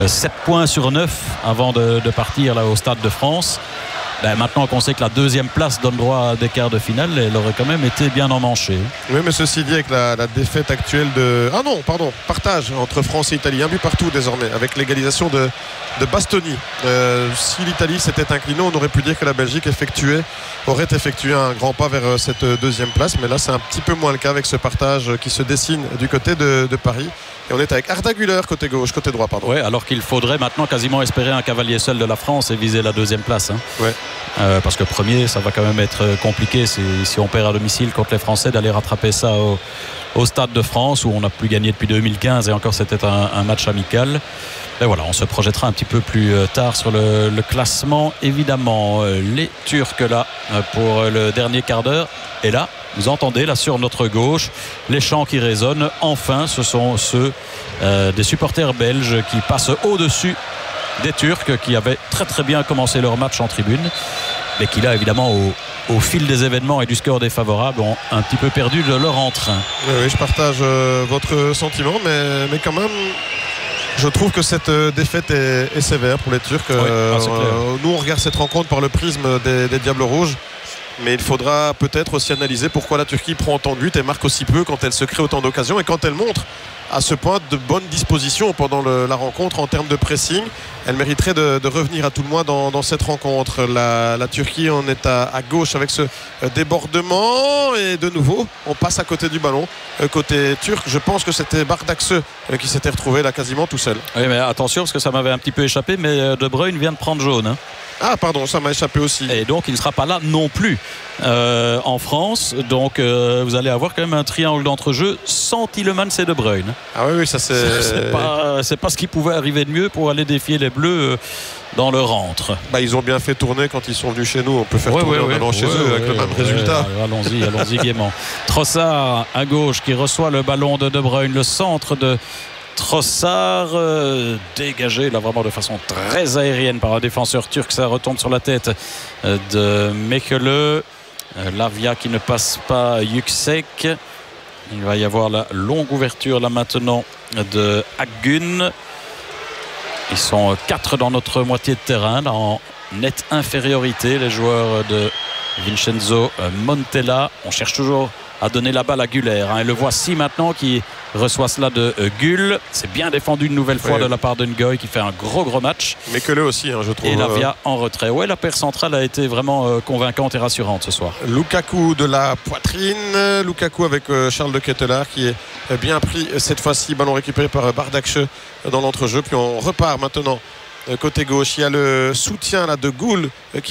7 points sur 9 avant de partir là, au Stade de France. Maintenant qu'on sait que la deuxième place donne droit à des quarts de finale, elle aurait quand même été bien emmanchée. Oui, mais ceci dit, avec la défaite actuelle partage entre France et Italie, un but partout désormais, avec l'égalisation de Bastoni. Si l'Italie s'était inclinée, on aurait pu dire que la Belgique aurait effectué un grand pas vers cette deuxième place, mais là c'est un petit peu moins le cas avec ce partage qui se dessine du côté de Paris. Et on est avec Arda Güler côté droit. Oui, alors qu'il faudrait maintenant quasiment espérer un cavalier seul de la France et viser la deuxième place. Ouais. Parce que premier, ça va quand même être compliqué si on perd à domicile contre les Français, d'aller rattraper ça au Stade de France où on n'a plus gagné depuis 2015 et encore c'était un match amical. Et voilà, on se projettera un petit peu plus tard sur le classement. Évidemment, les Turcs là pour le dernier quart d'heure. Et là, vous entendez là sur notre gauche les chants qui résonnent. Enfin, ce sont ceux des supporters belges qui passent au-dessus des Turcs qui avaient très très bien commencé leur match en tribune, mais qui là évidemment au fil des événements et du score défavorable ont un petit peu perdu de leur entrain. Oui, je partage votre sentiment, mais quand même je trouve que cette défaite est sévère pour les Turcs. Nous on regarde cette rencontre par le prisme des Diables Rouges, mais il faudra peut-être aussi analyser pourquoi la Turquie prend autant de buts et marque aussi peu quand elle se crée autant d'occasions et quand elle montre à ce point de bonne disposition pendant la rencontre en termes de pressing. Elle mériterait de revenir à tout le moins dans cette rencontre. La Turquie en est à gauche avec ce débordement et de nouveau on passe à côté du ballon. Côté turc, je pense que c'était Bardakse qui s'était retrouvé là quasiment tout seul. Oui, mais attention parce que ça m'avait un petit peu échappé, mais De Bruyne vient de prendre jaune. Ah pardon, ça m'a échappé aussi. Et donc il ne sera pas là non plus en France. Donc vous allez avoir quand même un triangle d'entrejeu sans Tielemans et De Bruyne. Ah oui, ça c'est pas ce qui pouvait arriver de mieux pour aller défier les Bleus dans leur antre. Ils ont bien fait tourner quand ils sont venus chez nous. On peut faire tourner en allant chez eux avec le même résultat. Allons-y gaiement. Trossard à gauche qui reçoit le ballon de Bruyne. Le centre de Trossard dégagé là vraiment de façon très aérienne par un défenseur turc. Ça retombe sur la tête de Mekele. Lavia qui ne passe pas Yüksek. Il va y avoir la longue ouverture là maintenant de Akgün. Ils sont 4 dans notre moitié de terrain là, en nette infériorité, les joueurs de Vincenzo Montella. On cherche toujours à donner la balle à Güler. Et le voici maintenant qui reçoit cela de Gül. C'est bien défendu une nouvelle fois de la part de Ngoy qui fait un gros match. Mais que le aussi, je trouve. Et Lavia en retrait. Ouais, la paire centrale a été vraiment convaincante et rassurante ce soir. Lukaku de la poitrine. Lukaku avec Charles de Ketelaar qui est bien pris cette fois-ci. Ballon récupéré par Bardakche dans l'entrejeu. Puis on repart maintenant. Côté gauche, il y a le soutien là, de Goul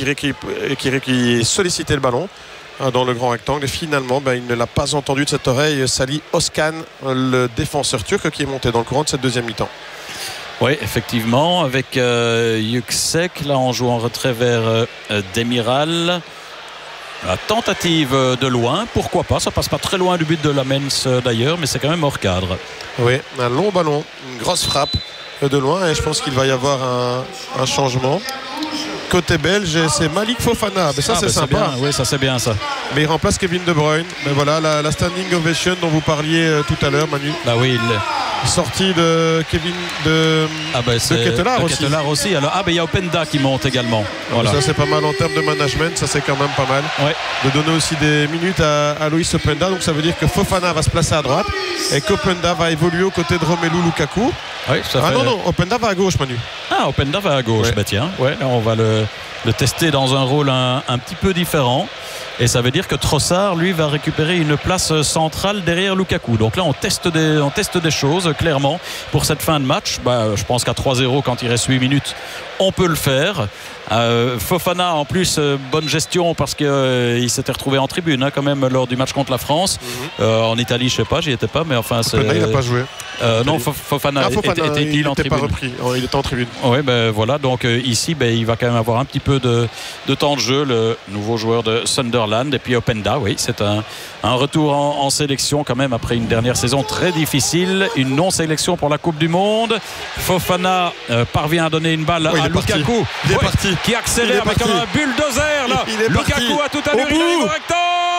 qui sollicitait le ballon dans le grand rectangle et finalement il ne l'a pas entendu de cette oreille. Salih Özcan, le défenseur turc qui est monté dans le courant de cette deuxième mi-temps. Oui, effectivement, avec Yüksek, là on joue en retrait vers Demiral. La tentative de loin, pourquoi pas, ça passe pas très loin du but de Lamens d'ailleurs, mais c'est quand même hors cadre. Oui, un long ballon, une grosse frappe de loin et je pense qu'il va y avoir un changement. Côté belge, c'est Malik Fofana. Mais ça, c'est sympa. Oui, ça, c'est bien, ça. Mais il remplace Kevin De Bruyne. Mais voilà, la standing ovation dont vous parliez tout à l'heure, Manu. Bah oui, sortie de Kevin de Ketelaar aussi. aussi. Alors, il y a Openda qui monte également. Voilà. Ça, c'est pas mal en termes de management. Ça, c'est quand même pas mal. Ouais. De donner aussi des minutes à Loïs Openda. Donc, ça veut dire que Fofana va se placer à droite et qu'Openda va évoluer aux côtés de Romelu Lukaku. Oui, ça fait... non, Openda va à gauche, Manu. Openda va à gauche. Ouais. Tiens, on va le tester dans un rôle un petit peu différent. Et ça veut dire que Trossard, lui, va récupérer une place centrale derrière Lukaku. Donc là, on teste des choses, clairement, pour cette fin de match. Je pense qu'à 3-0, quand il reste 8 minutes, on peut le faire. Fofana, en plus, bonne gestion parce qu'il s'était retrouvé en tribune quand même lors du match contre la France. En Italie, je sais pas, j'y étais pas, mais enfin... Openda, il n'a pas joué. Non, Fofana était en tribune. Pas repris. Il était en tribune. Oui, voilà. Donc ici, il va quand même avoir un petit peu de temps de jeu, le nouveau joueur de Sunderland. Et puis Openda, oui, c'est un retour en sélection quand même après une dernière saison très difficile, une non-sélection pour la Coupe du Monde. Fofana parvient à donner une balle à Lukaku, il est parti. qui accélère avec un bulldozer là. Lukaku a tout allure, il arrive au rectangle.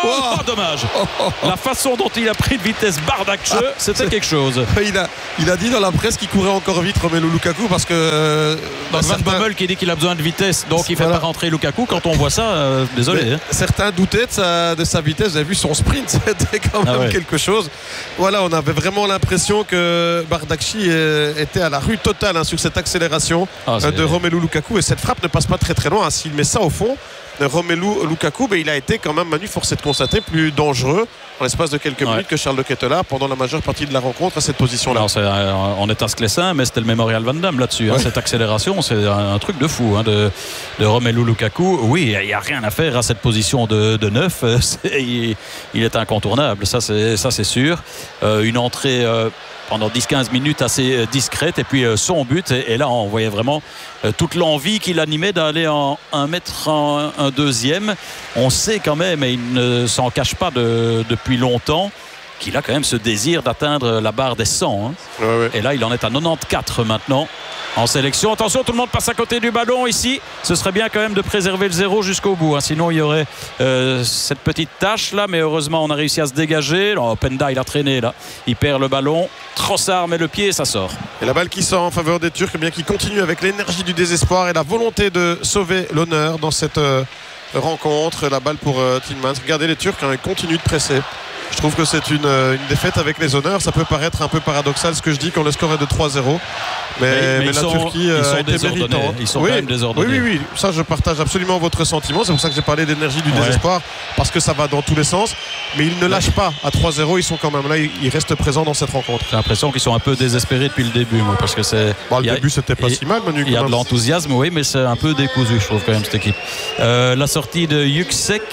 Dommage. La façon dont il a pris de vitesse Bardakche, c'était quelque chose. Il a dit dans la presse qu'il courait encore vite, Romelu Lukaku, parce que Van Bommel qui dit qu'il a besoin de vitesse, donc il ne fait pas rentrer Lukaku. Quand on voit ça, désolé. Certains doutaient de sa vitesse. Vous avez vu son sprint, c'était quand même quelque chose. Voilà, on avait vraiment l'impression que Bardakche était à la rue totale sur cette accélération de Romelu Lukaku, et cette frappe ne passe pas très très loin. S'il met ça au fond, Romelu Lukaku, il a été quand même, Manu, forcé de constater, plus dangereux en l'espace de quelques minutes que Charles de Ketelaar pendant la majeure partie de la rencontre à cette position-là. On est à Sclessin, mais c'était le Mémorial Van Damme là-dessus. Cette accélération, c'est un truc de fou de Romelu Lukaku. Oui, il n'y a rien à faire à cette position de 9. Il est incontournable, ça c'est sûr. Une entrée pendant 10-15 minutes assez discrète, et puis son but, et là on voyait vraiment toute l'envie qu'il animait d'aller en mettre un deuxième. On sait quand même, et il ne s'en cache pas depuis longtemps, qu'il a quand même ce désir d'atteindre la barre des 100. Et là il en est à 94 maintenant en sélection. Attention, tout le monde passe à côté du ballon ici. Ce serait bien quand même de préserver le 0 jusqu'au bout, sinon il y aurait cette petite tâche là, mais heureusement on a réussi à se dégager. Openda, il a traîné là, il perd le ballon. Trossard met le pied et ça sort. Et la balle qui sort en faveur des Turcs, bien qui continue avec l'énergie du désespoir et la volonté de sauver l'honneur dans cette rencontre. La balle pour Tielemans. Regardez les Turcs, ils continuent de presser. Je trouve que c'est une défaite avec les honneurs. Ça peut paraître un peu paradoxal ce que je dis quand le score est de 3-0. Mais la Turquie a été méritante. Ils sont quand même désordonnés. Oui, ça je partage absolument votre sentiment. C'est pour ça que j'ai parlé d'énergie du désespoir, parce que ça va dans tous les sens. Mais ils ne lâchent pas à 3-0. Ils sont quand même là, ils restent présents dans cette rencontre. J'ai l'impression qu'ils sont un peu désespérés depuis le début, moi, parce que c'est. Le début c'était pas si mal, Manu. Il y a de l'enthousiasme, oui, mais c'est un peu décousu, je trouve quand même cette équipe. La sortie de Yüksek,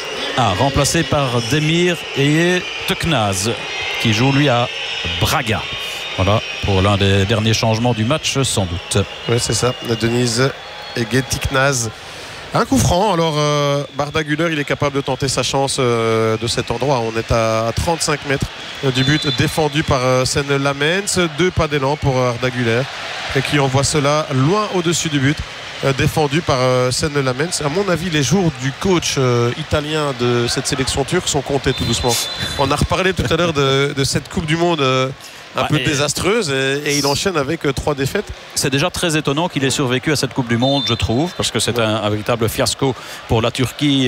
remplacé par Demir et Teknaz, qui joue lui à Braga. Voilà, pour l'un des derniers changements du match, sans doute. Oui, c'est ça. Denise et Teknaz. Un coup franc. Alors, Barda Güler, il est capable de tenter sa chance de cet endroit. On est à 35 mètres du but, défendu par Sen Lamens. 2 pas d'élan pour Arda Güler, et qui envoie cela loin au-dessus du but. Défendu par Sen Lamens. À mon avis, les jours du coach italien de cette sélection turque sont comptés tout doucement. On a reparlé tout à l'heure de cette Coupe du Monde un peu désastreuse, et il enchaîne avec 3 défaites. C'est déjà très étonnant qu'il ait survécu à cette Coupe du Monde, je trouve, parce que c'est un véritable fiasco pour la Turquie,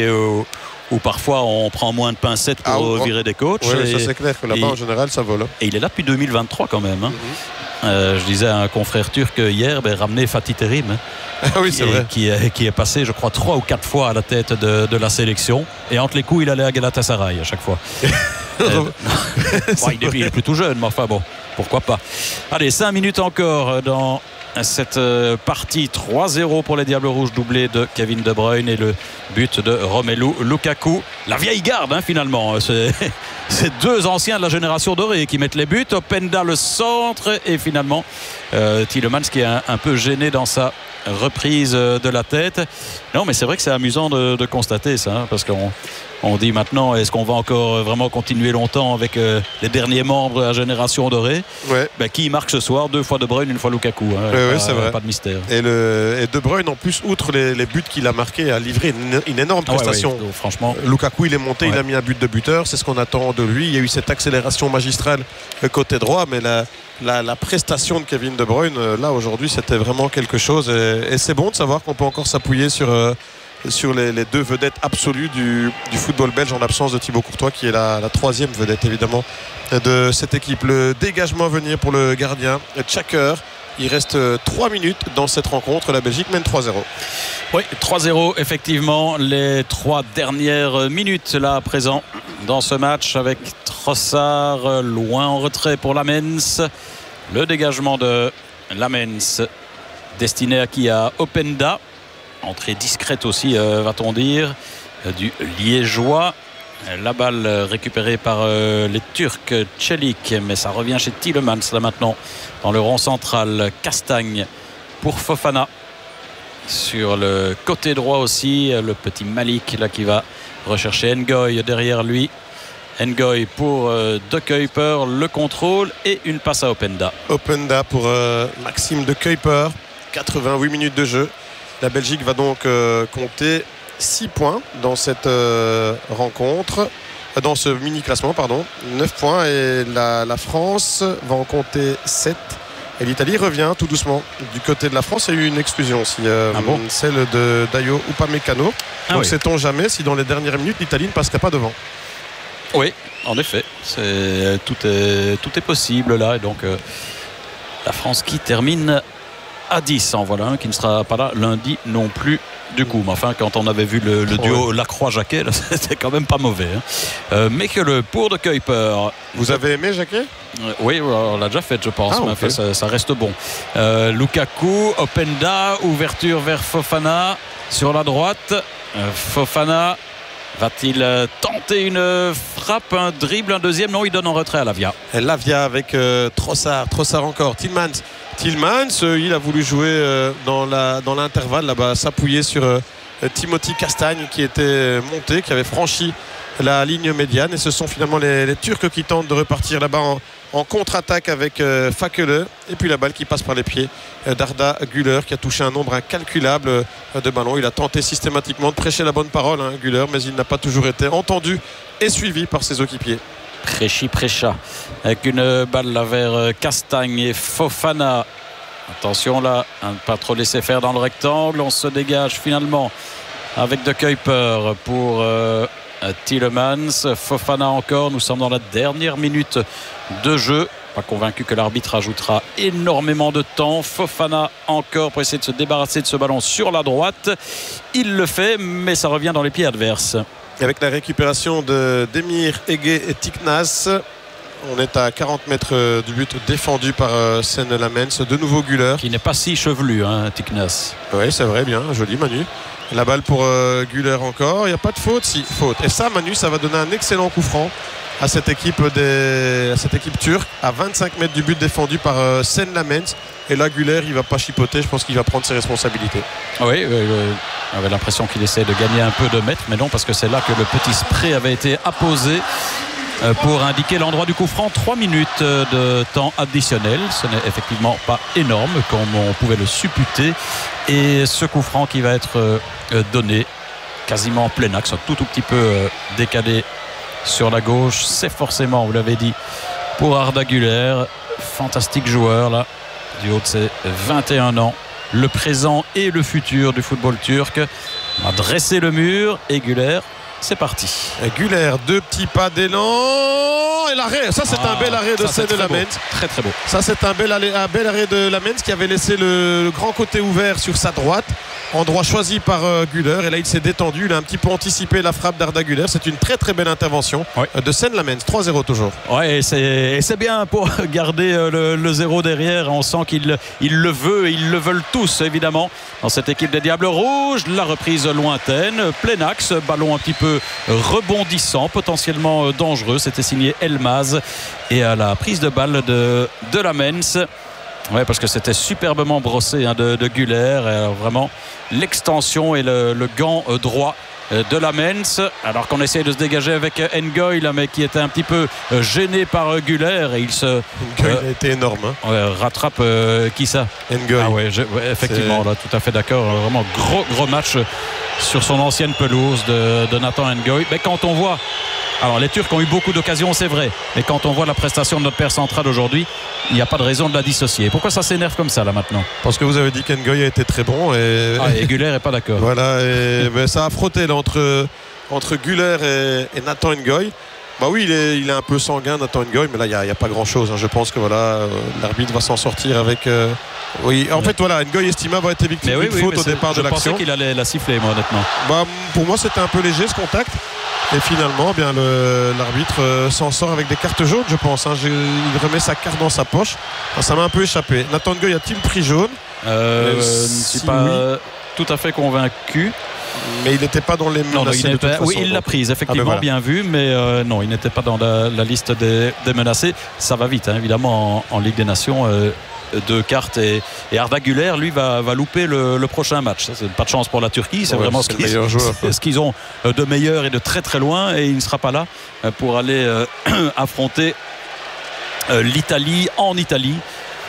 où parfois on prend moins de pincettes pour virer des coachs. Oui, ça c'est clair que là-bas en général ça vole. Et il est là depuis 2023 quand même. Je disais à un confrère turc hier, ramener Fatih Terim, oui, c'est vrai. Qui est passé, je crois, 3 ou 4 fois à la tête de la sélection, et entre les coups il allait à Galatasaray à chaque fois. Il est plutôt jeune, mais enfin bon, pourquoi pas. Allez, 5 minutes encore dans cette partie. 3-0 pour les Diables Rouges, doublé de Kevin De Bruyne et le but de Romelu Lukaku. La vieille garde, finalement. C'est 2 anciens de la génération dorée qui mettent les buts. Openda le centre, et finalement Tielemans qui est un peu gêné dans sa reprise de la tête. Non, mais c'est vrai que c'est amusant de constater ça, parce qu'on dit maintenant, est-ce qu'on va encore vraiment continuer longtemps avec les derniers membres de la génération dorée? Qui marque ce soir? 2 fois De Bruyne, 1 fois Lukaku. C'est vrai. Pas de mystère. Et De Bruyne, en plus, outre les buts qu'il a marqués, a livré une énorme prestation. Franchement, Lukaku, il est monté, il a mis un but de buteur. C'est ce qu'on attend de lui. Il y a eu cette accélération magistrale côté droit, mais la prestation de Kevin De Bruyne, là aujourd'hui, c'était vraiment quelque chose. Et c'est bon de savoir qu'on peut encore s'appuyer sur les 2 vedettes absolues du football belge, en l'absence de Thibaut Courtois, qui est la 3e vedette évidemment de cette équipe. Le dégagement à venir pour le gardien Tchaker. Il reste 3 minutes dans cette rencontre. La Belgique mène 3-0. Oui, 3-0 effectivement. Les 3 dernières minutes là à présent dans ce match, avec Trossard loin en retrait pour Lamens. Le dégagement de Lamens destiné à qui? À Openda. Entrée discrète aussi, va-t-on dire, du Liégeois. La balle récupérée par les Turcs, Çelik, mais ça revient chez Tielemans là maintenant dans le rond central. Castagne pour Fofana. Sur le côté droit aussi, le petit Malik là qui va rechercher Ngoy derrière lui. Ngoy pour De Kuyper, le contrôle et une passe à Openda. Openda pour Maxime De Kuyper. 88 minutes de jeu. La Belgique va donc compter 6 points dans cette rencontre, dans ce mini-classement, pardon. 9 points et la France va en compter 7. Et l'Italie revient tout doucement. Du côté de la France, il y a eu une exclusion aussi, celle de Dayo Upamecano. Donc sait-on jamais si dans les dernières minutes, l'Italie ne passerait pas devant. Oui, en effet. Tout est possible là. Et donc la France qui termine à 10. En voilà un qui ne sera pas là lundi non plus. Du coup, mais enfin, quand on avait vu le duo Lacroix-Jacquet, c'était quand même pas mauvais. Mais que le pour de Kuiper. Vous avez aimé Jacquet ? Oui, on l'a déjà fait, je pense. Mais enfin, ça reste bon. Lukaku, Openda, ouverture vers Fofana sur la droite. Fofana va-t-il tenter une frappe, un dribble, un deuxième ? Non, il donne en retrait à Lavia. Et Lavia avec Trossard encore, Tillmans, il a voulu jouer dans l'intervalle là-bas, s'appuyer sur Timothy Castagne qui était monté, qui avait franchi la ligne médiane. Et ce sont finalement les Turcs qui tentent de repartir là-bas en contre-attaque avec Fakele. Et puis la balle qui passe par les pieds d'Arda Güler qui a touché un nombre incalculable de ballons. Il a tenté systématiquement de prêcher la bonne parole, Güler, mais il n'a pas toujours été entendu et suivi par ses équipiers. Prêcha avec une balle là vers Castagne et Fofana. Attention là, à ne pas trop laisser faire dans le rectangle. On se dégage finalement avec De Kuiper pour Tielemans. Fofana encore. Nous sommes dans la dernière minute de jeu. Pas convaincu que l'arbitre ajoutera énormément de temps. Fofana encore pour essayer de se débarrasser de ce ballon sur la droite. Il le fait, mais ça revient dans les pieds adverses. Avec la récupération de Demir Ege et Tiknas, on est à 40 mètres du but défendu par Sen Lamens. De nouveau Güler. Qui n'est pas si chevelu, Tiknas. Oui, c'est vrai, bien, joli Manu. La balle pour Güler encore. Il n'y a pas de faute, si, faute. Et ça, Manu, ça va donner un excellent coup franc à cette équipe turque, à 25 mètres du but défendu par Sen Lamens. Et là, Güler, il ne va pas chipoter. Je pense qu'il va prendre ses responsabilités. Oui, on avait l'impression qu'il essaie de gagner un peu de mètres, mais non, parce que c'est là que le petit spray avait été apposé pour indiquer l'endroit du coup franc. 3 minutes de temps additionnel. Ce n'est effectivement pas énorme comme on pouvait le supputer. Et ce coup franc qui va être donné quasiment en plein axe, un tout petit peu décalé sur la gauche, c'est forcément, vous l'avez dit, pour Arda Güler. Fantastique joueur là, du haut de ses 21 ans, le présent et le futur du football turc. On a dressé le mur et Güler, c'est parti. Et Güler, 2 petits pas d'élan et l'arrêt. Ça c'est un bel arrêt de Sen Lamens. Très très beau. Ça c'est un bel arrêt de Lamens qui avait laissé le grand côté ouvert sur sa droite. Endroit choisi par Güler. Et là il s'est détendu. Il a un petit peu anticipé la frappe d'Arda Güler. C'est une très très belle intervention de Sen Lamens. 3-0 toujours. Ouais, et c'est bien pour garder le 0 derrière. On sent qu'il le veut. Ils le veulent tous évidemment dans cette équipe des Diables Rouges. La reprise lointaine, plein axe, ballon un petit peu rebondissant, potentiellement dangereux. C'était signé Elmaz. Et à la prise de balle de Lamens. Oui, parce que c'était superbement brossé de Güler. Vraiment l'extension et le gant droit de Lamens, alors qu'on essaie de se dégager avec Ngoy là, mais qui était un petit peu gêné par Güler et Ngoy a été énorme. Rattrape qui ça? Ngoy. Ah ouais, effectivement, là, tout à fait d'accord. Vraiment gros match sur son ancienne pelouse de Nathan Ngoy. Mais quand on voit, alors les Turcs ont eu beaucoup d'occasions, c'est vrai, mais quand on voit la prestation de notre paire centrale aujourd'hui, il n'y a pas de raison de la dissocier. Pourquoi ça s'énerve comme ça là maintenant? Parce que vous avez dit qu'Ngoy a été très bon et Güler n'est pas d'accord. Voilà, et ça a frotté là, entre Güler et Nathan Ngoy. Bah oui, il est un peu sanguin, Nathan Ngoy, mais là il n'y a pas grand chose. Je pense que l'arbitre va s'en sortir avec. Oui, en fait voilà, Ngoy Estima va être victime d'une faute au départ de l'action. Je pensais qu'il allait la siffler, moi, honnêtement. Bah, pour moi c'était un peu léger ce contact. Et finalement, bien l'arbitre s'en sort avec des cartes jaunes, je pense. Il remet sa carte dans sa poche. Ça m'a un peu échappé. Nathan Ngoy a-t-il pris jaune? Je ne suis pas tout à fait convaincu. Mais il n'était pas dans les menacés de toute façon. Oui, il l'a prise, effectivement, voilà. Bien vu. Mais non, il n'était pas dans la liste des menacés. Ça va vite, évidemment, en Ligue des Nations. 2 cartes et Arda Güler lui va louper le prochain match. Ça, c'est pas de chance pour la Turquie, c'est vraiment ce qu'ils ont de meilleur et de très très loin, et il ne sera pas là pour aller affronter l'Italie en Italie.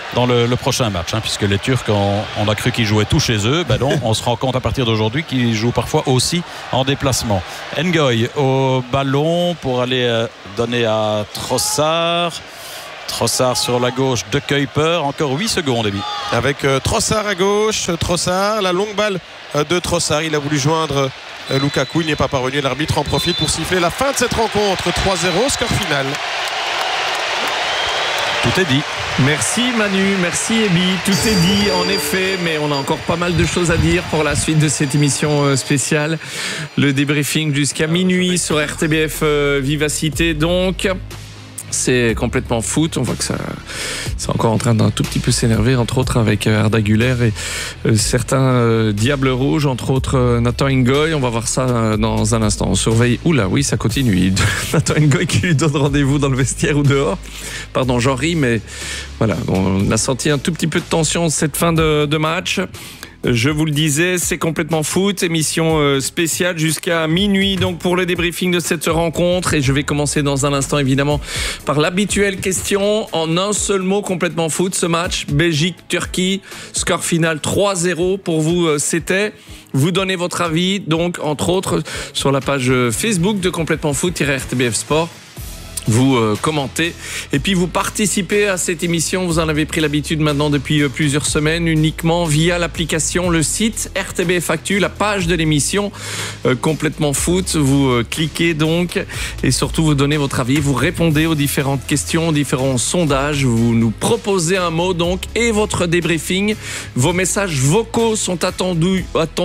dans le prochain match, puisque les Turcs, on a cru qu'ils jouaient tout chez eux. Ben non, on se rend compte à partir d'aujourd'hui qu'ils jouent parfois aussi en déplacement. Ngoy au ballon pour aller donner à Trossard. Trossard sur la gauche de Kuiper, encore 8 secondes. Avec Trossard à gauche, Trossard, la longue balle de Trossard, il a voulu joindre Lukaku, il n'y est pas parvenu. L'arbitre en profite pour siffler la fin de cette rencontre. 3-0, score final. Tout est dit. Merci Manu, merci Ebi, tout est dit en effet, mais on a encore pas mal de choses à dire pour la suite de cette émission spéciale. Le débriefing jusqu'à minuit sur RTBF Vivacité donc. C'est complètement foot. On voit que c'est encore en train d'un tout petit peu s'énerver, entre autres avec Arda Güler et certains Diables Rouges, entre autres Nathan Ngoy. On va voir ça dans un instant. On surveille. Oula, oui, ça continue. Nathan Ngoy qui lui donne rendez-vous dans le vestiaire ou dehors. Pardon, j'en ris, mais voilà. On a senti un tout petit peu de tension cette fin de match. Je vous le disais, c'est complètement foot, émission spéciale jusqu'à minuit donc pour le débriefing de cette rencontre, et je vais commencer dans un instant évidemment par l'habituelle question en un seul mot. Complètement foot, ce match Belgique-Turquie, score final 3-0 pour vous. C'était, vous donnez votre avis donc entre autres sur la page Facebook de Complètement Foot-RTBF Sport. Vous commentez et puis vous participez à cette émission. Vous en avez pris l'habitude maintenant depuis plusieurs semaines, uniquement via l'application, le site RTBF Actu, la page de l'émission Complètement Foot. Vous cliquez donc et surtout vous donnez votre avis, vous répondez aux différentes questions, aux différents sondages, vous nous proposez un mot donc et votre débriefing. Vos messages vocaux sont attendus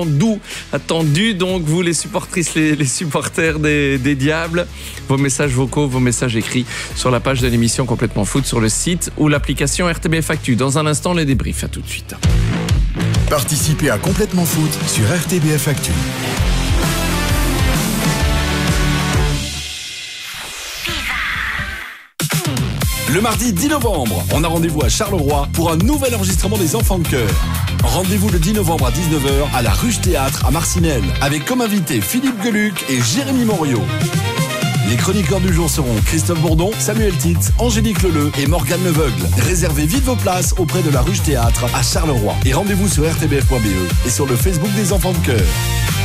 donc vous les supportrices, les supporters des Diables. Vos messages vocaux, vos messages écrits sur la page de l'émission Complètement Foot sur le site ou l'application RTBF Actu. Dans un instant, les débriefs. À tout de suite. Participez à Complètement Foot sur RTBF Actu. Le mardi 10 novembre, on a rendez-vous à Charleroi pour un nouvel enregistrement des Enfants de Cœur. Rendez-vous le 10 novembre à 19h à la Ruche Théâtre à Marcinelle, avec comme invités Philippe Geluc et Jérémy Morio. Les chroniqueurs du jour seront Christophe Bourdon, Samuel Titz, Angélique Leleu et Morgane Leveugle. Réservez vite vos places auprès de la Ruche Théâtre à Charleroi. Et rendez-vous sur rtbf.be et sur le Facebook des Enfants de Cœur.